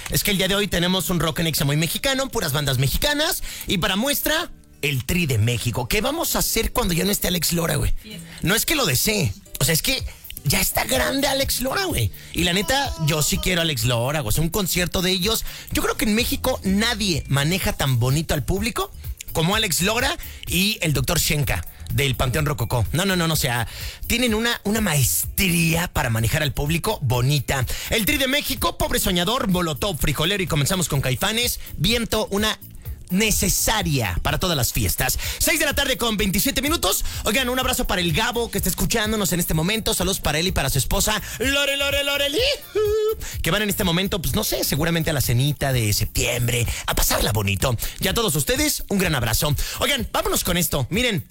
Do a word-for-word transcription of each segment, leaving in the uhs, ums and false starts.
Es que el día de hoy tenemos un Rock en Exa muy mexicano, puras bandas mexicanas. Y para muestra, el Tri de México. ¿Qué vamos a hacer cuando ya no esté Alex Lora, güey? No es que lo desee. O sea, es que ya está grande Alex Lora, güey. Y la neta, yo sí quiero a Alex Lora, güey. O sea, un concierto de ellos. Yo creo que en México nadie maneja tan bonito al público como Alex Lora y el doctor Shenka del Panteón Rococó. No, no, no, no, o sea, tienen una, una maestría para manejar al público bonita. El Tri de México, Pobre Soñador, Molotov, Frijolero y comenzamos con Caifanes. Viento, una necesaria para todas las fiestas. seis de la tarde con veintisiete minutos. Oigan, un abrazo para el Gabo que está escuchándonos en este momento. Saludos para él y para su esposa Lore, Lore, Loreli, que van en este momento, pues no sé, seguramente a la cenita de septiembre, a pasarla bonito. Y a todos ustedes, un gran abrazo. Oigan, vámonos con esto. Miren,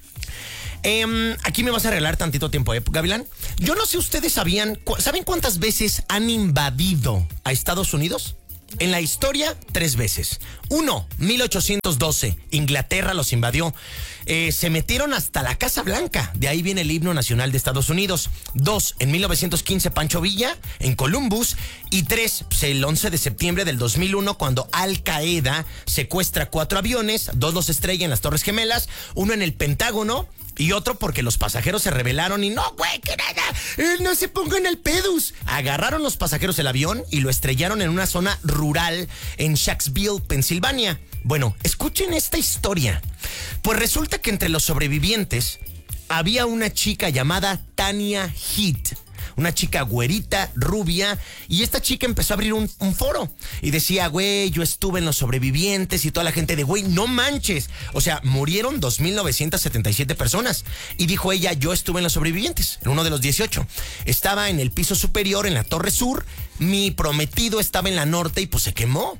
Eh, aquí me vas a arreglar tantito tiempo, ¿eh, Gavilán? Yo no sé, ustedes sabían, ¿saben cuántas veces han invadido a Estados Unidos? En la historia, tres veces. Uno, mil ochocientos doce, Inglaterra los invadió. Eh, se metieron hasta la Casa Blanca. De ahí viene el himno nacional de Estados Unidos. Dos, en mil novecientos quince, Pancho Villa, en Columbus. Y tres, pues, el once de septiembre del dos mil uno, cuando Al Qaeda secuestra cuatro aviones, dos los estrella en las Torres Gemelas, uno en el Pentágono y otro porque los pasajeros se rebelaron y no, güey, que nada, eh, no se pongan el pedus. Agarraron los pasajeros el avión y lo estrellaron en una zona rural en Shanksville, Pensilvania. Bueno, escuchen esta historia. Pues resulta que entre los sobrevivientes había una chica llamada Tania Heath. Una chica güerita, rubia, y esta chica empezó a abrir un, un foro y decía, güey, yo estuve en los sobrevivientes, y toda la gente de, güey, no manches. O sea, murieron dos mil novecientas setenta y siete personas. Y dijo ella, yo estuve en los sobrevivientes, en uno de los dieciocho. Estaba en el piso superior, en la torre sur. Mi prometido estaba en la norte y pues se quemó.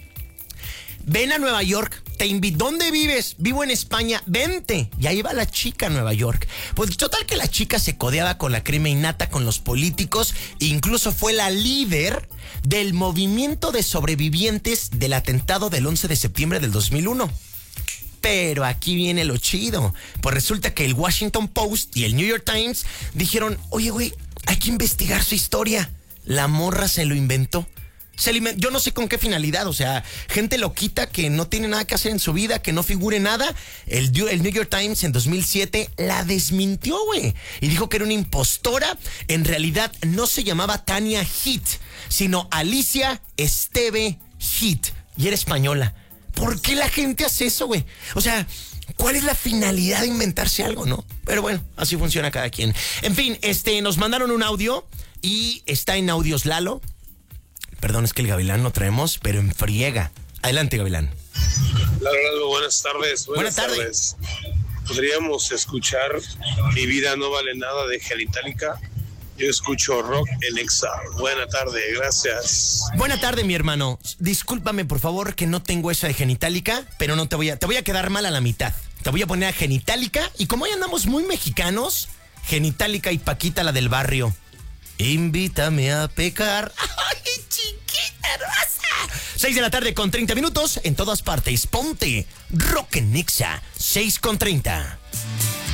Ven a Nueva York, te invito. ¿Dónde vives? Vivo en España, vente. Y ahí va la chica a Nueva York. Pues total que la chica se codeaba con la crema innata, con los políticos, e incluso fue la líder del movimiento de sobrevivientes del atentado del once de septiembre del dos mil uno. Pero aquí viene lo chido. Pues resulta que el Washington Post y el New York Times dijeron, oye, güey, hay que investigar su historia. La morra se lo inventó. Se inventó. Yo no sé con qué finalidad, o sea, gente loquita que no tiene nada que hacer en su vida, que no figure nada. El, el New York Times en dos mil siete la desmintió, güey, y dijo que era una impostora. En realidad no se llamaba Tania Heath, sino Alicia Esteve Heath, y era española. ¿Por qué la gente hace eso, güey? O sea, ¿cuál es la finalidad de inventarse algo, no? Pero bueno, así funciona cada quien. En fin, este, nos mandaron un audio y está en Audios Lalo. Perdón, es que el Gavilán lo traemos, pero en friega. Adelante, Gavilán. Lalo, Lalo, buenas tardes. Buenas, buenas tardes. tardes. ¿Podríamos escuchar Mi vida no vale nada de Genitalica? Yo escucho Rock en Exa. Buena tarde, gracias. Buena tarde, mi hermano. Discúlpame, por favor, que no tengo esa de Genitalica, pero no te voy a... Te voy a quedar mal a la mitad. Te voy a poner a Genitalica, y como hoy andamos muy mexicanos, Genitalica y Paquita, la del barrio. Invítame a pecar. ¡Ay, chiquita hermosa! seis de la tarde con treinta minutos en todas partes. Ponte Rock en Exa. seis con treinta.